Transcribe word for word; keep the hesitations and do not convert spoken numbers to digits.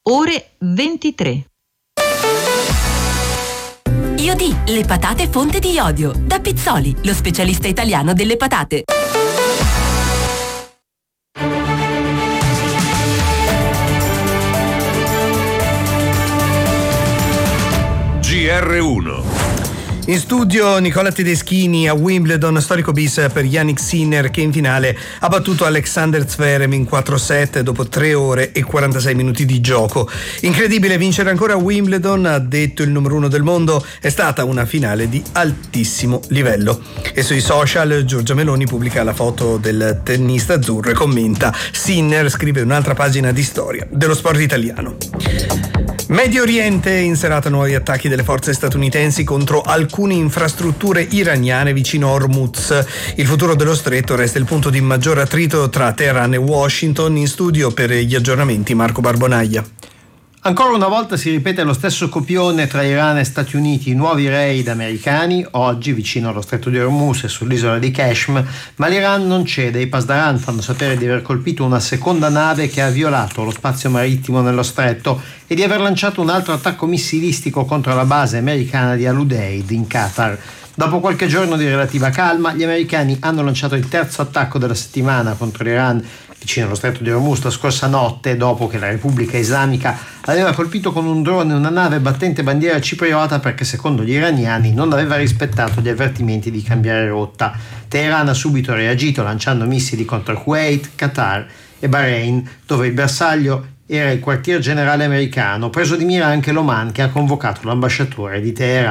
ore ventitré. Iodì, le patate fonte di iodio. Da Pizzoli, lo specialista italiano delle patate. G R uno. In studio Nicola Tedeschini a Wimbledon, storico bis per Jannik Sinner che in finale ha battuto Alexander Zverev in quattro set dopo tre ore e quarantasei minuti di gioco. Incredibile vincere ancora a Wimbledon, ha detto il numero uno del mondo, è stata una finale di altissimo livello. E sui social Giorgia Meloni pubblica la foto del tennista azzurro e commenta: Sinner scrive un'altra pagina di storia dello sport italiano. Medio Oriente, in serata nuovi attacchi delle forze statunitensi contro alcune infrastrutture iraniane vicino a Hormuz. Il futuro dello stretto resta il punto di maggior attrito tra Teheran e Washington. In studio per gli aggiornamenti Marco Barbonaglia. Ancora una volta si ripete lo stesso copione tra Iran e Stati Uniti, nuovi raid americani, oggi vicino allo stretto di Hormuz e sull'isola di Kashmir, ma l'Iran non cede. I Pasdaran fanno sapere di aver colpito una seconda nave che ha violato lo spazio marittimo nello stretto e di aver lanciato un altro attacco missilistico contro la base americana di Al-Udeid in Qatar. Dopo qualche giorno di relativa calma, gli americani hanno lanciato il terzo attacco della settimana contro l'Iran vicino allo stretto di Hormuz la scorsa notte, dopo che la Repubblica Islamica aveva colpito con un drone una nave battente bandiera cipriota perché secondo gli iraniani non aveva rispettato gli avvertimenti di cambiare rotta. Teheran ha subito reagito lanciando missili contro Kuwait, Qatar e Bahrain, dove il bersaglio era il quartier generale americano, preso di mira anche l'Oman che ha convocato l'ambasciatore di Teheran.